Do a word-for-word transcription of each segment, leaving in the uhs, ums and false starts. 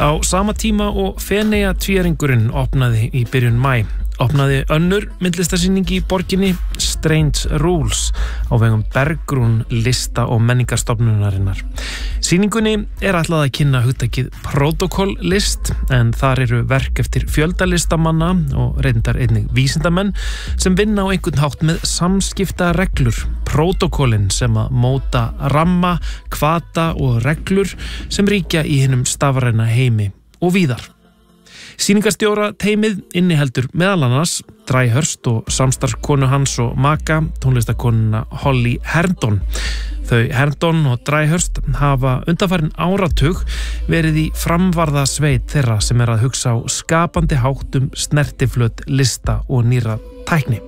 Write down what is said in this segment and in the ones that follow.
Á sama tíma og Feneyja tvíæringurinn opnaði í byrjun maí, opnaði önnur myndlistarsýning í borginni Strange Rules á vegum Bergrún lista- og menningarstofnunarinnar. Sýningunni er ætlað að kynna hugtakið protokoll-list en þar eru verk eftir fjöldalistamanna og reyndar einnig vísindamenn sem vinna á einhvern hátt með samskipta reglur, protokollin sem að móta ramma, hvata og reglur sem ríkja í hinum stafræna heimi og víðar. Sýningarstjóra teymið inniheldur meðal annars Dryhurst og samstarfskonu hans og maka, tónlistakonuna Holly Herndon. Þau Herndon og Dryhurst hafa undanfarin áratug verið í framvarða sveit þeirra sem er að hugsa á skapandi hátt um snertiflöt lista og nýra tækni.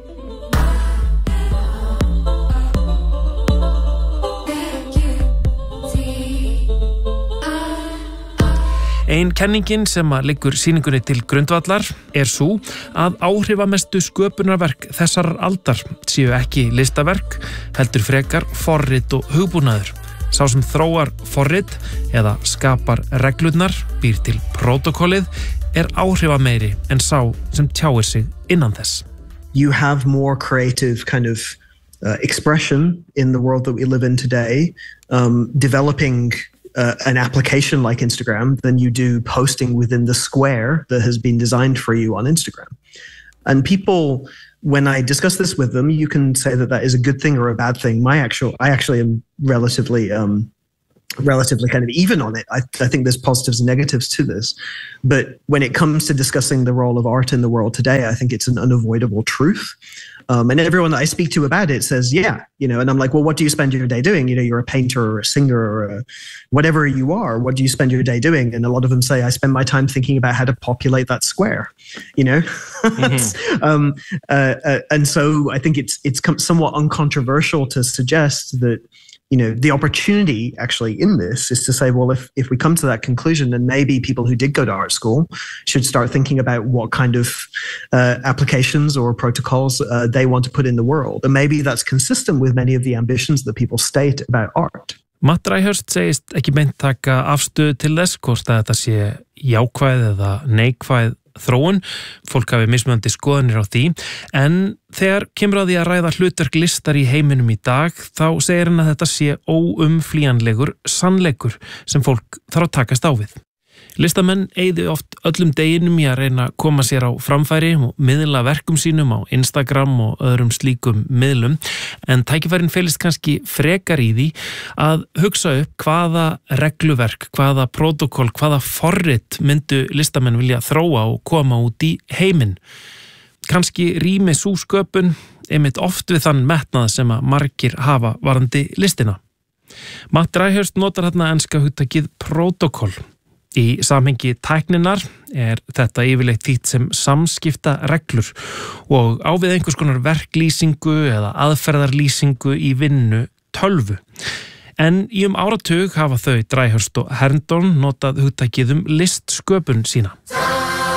Ein kenningin sem að liggur sýningunni til grundvallar er sú að áhrifamestu sköpunarverk þessar aldar séu ekki listaverk, heldur frekar forrit og hugbúnaður. Sá sem þróar forrit eða skapar reglurnar, býr til protokollið, er áhrifameiri en sá sem tjáir sig innan þess. You have more creative kind of uh, expression in the world that we live in today, um, developing Uh, an application like Instagram than you do posting within the square that has been designed for you on Instagram. And people, when I discuss this with them, you can say that that is a good thing or a bad thing. My actual, I actually am relatively, um, relatively kind of even on it. I, I think there's positives and negatives to this. But when it comes to discussing the role of art in the world today, I think it's an unavoidable truth. Um, and everyone that I speak to about it says, yeah, you know, and I'm like, well, what do you spend your day doing? You know, you're a painter or a singer or a, whatever you are, what do you spend your day doing? And a lot of them say, I spend my time thinking about how to populate that square, you know? Mm-hmm. um, uh, uh, and so I think it's, it's somewhat uncontroversial to suggest that, you know, the opportunity actually in this is to say, well, if, if we come to that conclusion, then maybe people who did go to art school should start thinking about what kind of uh, applications or protocols uh, they want to put in the world. And maybe that's consistent with many of the ambitions that people state about art. Matt Dryhurst segist ekki beint taka afstöðu til þess hvort að þetta sé jákvæð eða neikvæð þróun, fólk hafi mismunandi skoðanir á því, en þegar kemur að því að ræða hlutverk listar í heiminum í dag, þá segir hann að þetta sé óumflýjanlegur sannleikur sem fólk þarf að takast á við. Listamenn eyði oft öllum deginum í að reyna að koma sér á framfæri og miðla verkum sínum á Instagram og öðrum slíkum miðlum, en tækifærin felist kannski frekar í því að hugsa upp hvaða regluverk, hvaða protokoll, hvaða forrit myndu listamenn vilja þróa og koma út í heiminn. Kannski rými sú sköpun einmitt oft við þann metnað sem að margir hafa varðandi listina. Matt Dryhurst notar þarna enska hugtakið protokoll. Í samhengi tækninnar er þetta yfirleitt þýtt sem samskipta reglur og á við einhvers konar verklýsingu eða aðferðarlýsingu í vinnu tölvu. En í um áratug hafa þau Dryhurst og Herndon notað hugtakið um listsköpun sína.